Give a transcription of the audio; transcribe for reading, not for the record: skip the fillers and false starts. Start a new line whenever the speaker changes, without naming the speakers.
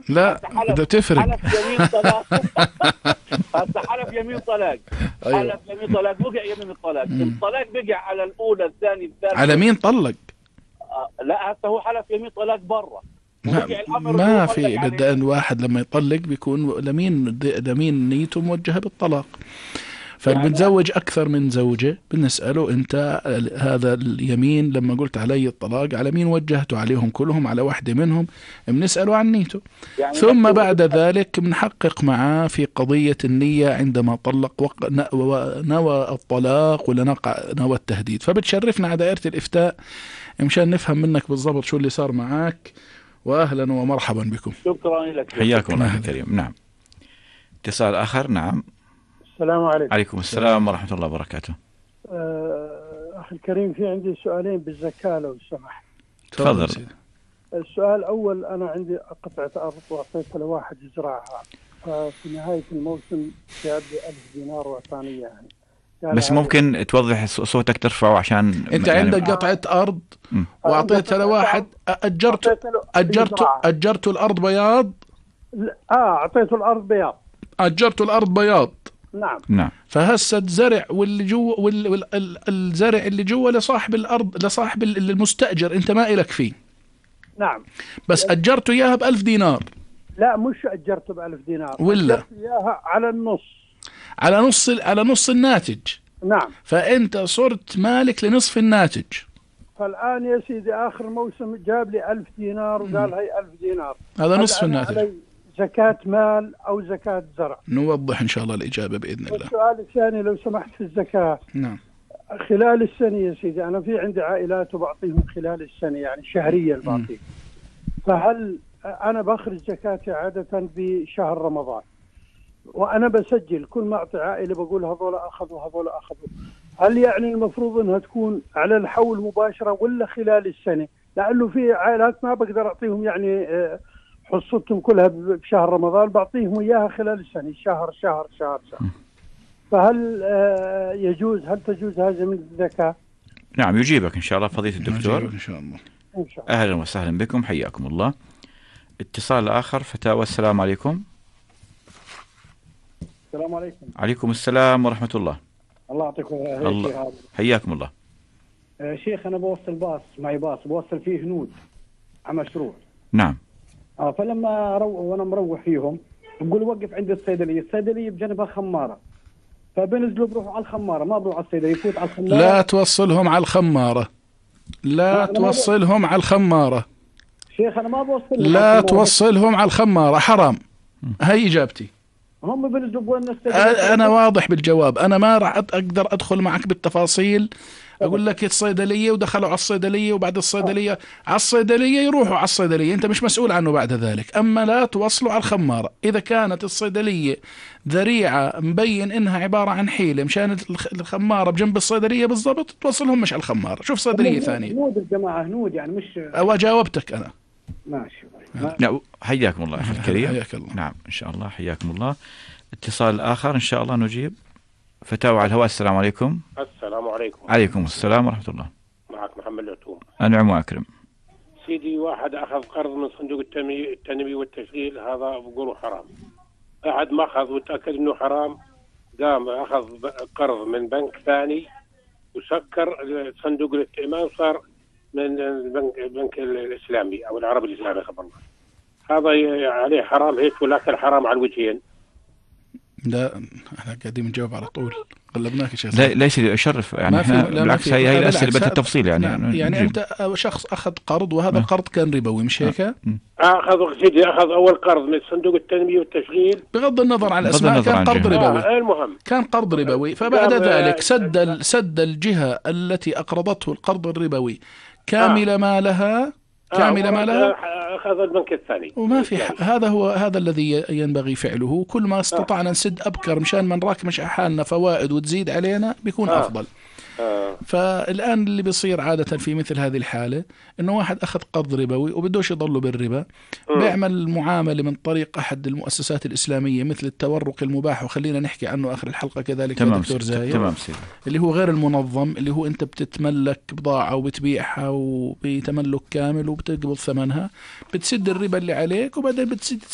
لا ده تفرق.
حلف يمين طلاق. هسه حلف يمين طلاق.
أيوة.
حلف يمين طلاق، وقع يمين الطلاق. الطلاق بقع على الأولى الثاني الثالث.
على مين طلق؟
لا هسه هو حلف يمين طلاق برا.
ما في، بدأ الواحد لما يطلق بيكون لمين نيته موجهة بالطلاق. فالمتزوج أكثر من زوجة بنسأله أنت هذا اليمين لما قلت علي الطلاق على مين وجهته؟ عليهم كلهم على واحدة منهم؟ بنسأله عن نيته. يعني ثم بعد ذلك بنحقق معاه في قضية النية عندما طلق نوى الطلاق ولا نوى التهديد. فبتشرفنا على دائرة الإفتاء مشان نفهم منك بالضبط شو اللي صار معاك. وأهلا ومرحبا بكم.
شكرا لك.
حياكم الله الكريم. نعم. اتصال آخر. نعم.
السلام عليكم.
عليكم السلام ورحمة الله وبركاته.
أخي الكريم، في عندي سؤالين بالزكاة لو سمحت.
تفضل.
السؤال الأول، أنا عندي قطعة أرض وأعطيتها لواحد يزرعها، ففي نهاية الموسم جاب لي 1000 دينار وأعطاني يعني.
بس ممكن توضح صوتك ترفعه عشان
أنت يعني عندك قطعة أرض وأعطيتها لواحد، أجرت الأرض بياض.
أعطيته الأرض بياض.
أجرت الأرض بياض.
نعم.
فهسه الزرع واللي جوا والزرع اللي جوا لصاحب الأرض، لصاحب المستأجر، أنت ما إلك فيه.
نعم.
بس أجرته إياها ب1000 دينار.
لا مش أجرته ب1000 دينار،
ولا
أجرت إياها على النص،
على نص الناتج.
نعم.
فأنت صرت مالك لنصف الناتج.
فالآن يا سيدي آخر موسم جاب لي 1000 دينار وقال هي 1000 دينار،
هذا نصف الناتج.
زكاة مال أو زكاة زرع؟
نوضح إن شاء الله الإجابة بإذن الله.
السؤال الثاني لو سمحت في الزكاة.
نعم.
خلال السنة يا سيدي، أنا في عندي عائلات وبعطيهم خلال السنة يعني شهريا بعطيهم، فهل أنا بخرج زكاتي عادة بشهر رمضان وأنا بسجل كل ما أعطي عائلة بقول هذول أخذوا هذول أخذوا، هل يعني المفروض أنها تكون على الحول مباشرة ولا خلال السنة؟ لأنه في عائلات ما بقدر أعطيهم يعني حصتهم كلها بشهر رمضان، بعطيهم إياها خلال السنة شهر شهر شهر شهر. فهل هل تجوز هذا من الزكاة؟
نعم يجيبك إن شاء الله فضيلة الدكتور.
إن شاء الله.
أهلا وسهلا بكم، حياكم الله. اتصال آخر. فتاوى. السلام عليكم.
السلام عليكم.
عليكم السلام ورحمة الله.
الله يعطيكم
الله. حياكم الله.
شيخ أنا بوصل باص، معي باص بوصل فيه هنود على مشروع.
نعم.
فلما وأنا مروح فيهم بقول وقف عند الصيدلية بجنبها خمارة، فبنزلوا بروحوا على الخمارة، ما بروحوا على الصيدلية، يفوت على الخمارة.
لا توصلهم على الخمارة، لا توصلهم على الخمارة.
شيخ أنا ما بوصل.
لا توصلهم على الخمارة، حرام. هاي إجابتي.
هم بنزلوا بوين الصيدلية.
أنا واضح بالجواب، أنا ما راح أقدر أدخل معك بالتفاصيل. أقول لك الصيدلية ودخلوا على الصيدلية وبعد الصيدلية على الصيدلية يروحوا على الصيدلية، أنت مش مسؤول عنه بعد ذلك. أما لا توصلوا على الخمارة. إذا كانت الصيدلية ذريعة مبين إنها عبارة عن حيلة مشان الخمارة بجنب الصيدلية بالضبط، توصلهم مش على الخمارة، شوف صيدلية ثانية.
هنود الجماعة هنود يعني مش.
وجاوبتك أنا.
ماشي.
نعم. حياكم الله أخي الكريم.
حياك الله.
نعم إن شاء الله. حياكم الله. اتصال آخر إن شاء الله نجيب. فتاوى على الهواء. السلام عليكم.
السلام عليكم.
عليكم السلام ورحمة الله.
معك محمد العتوم.
أنعم وأكرم.
سيدي، واحد أخذ قرض من صندوق التنمية والتشغيل، هذا بقولوا حرام. أحد ما أخذ وتأكد إنه حرام، قام أخذ قرض من بنك ثاني وسكر صندوق الائتمان وصار من البنك الإسلامي أو العربي الإسلامي خبر الله. هذا عليه حرام هيك ولكن حرام على الوجهين.
لا احنا قاعدين نجاوب على طول، قلبناك يا شيخ.
لا ليش يشرف يعني، احنا بالعكس هي الأسئلة بالتفصيل يعني.
يعني انت شخص اخذ قرض وهذا القرض كان ربوي مش هيك؟
اخذ اول قرض من صندوق التنمية والتشغيل،
بغض النظر عن الاسماء كان قرض ربوي.
المهم
كان قرض ربوي، فبعد ذلك سد الجهة التي اقرضته القرض الربوي كامل مالها، كامل مالها،
أخذ البنك الثاني.
وما في هذا الذي ينبغي فعله. كل ما استطعنا نسد أبكر مشان ما نراكمش حالنا فوائد وتزيد علينا بيكون أفضل. فالآن اللي بيصير عادة في مثل هذه الحالة إنه واحد أخذ قرض ربوي وبدوش يضله بالربا، بيعمل معاملة من طريق أحد المؤسسات الإسلامية مثل التورق المباح، وخلينا نحكي عنه آخر الحلقة كذلك يا دكتور زايد. اللي هو غير المنظم، اللي هو أنت بتتملك بضاعة وبتبيعها وبتملك كامل وبتقبض ثمنها، بتسد الربا اللي عليك وبعدين بتسد